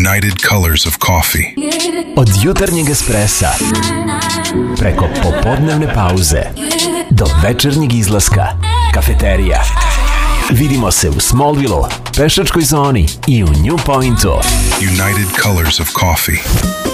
United Colors of Coffee. Od jutarnjeg espressa, preko popodnevne pauze, do večernjeg izlaska, kafeterija. Vidimo se u Smallville-u, pešačkoj zoni i u New Pointu. United Colors of Coffee.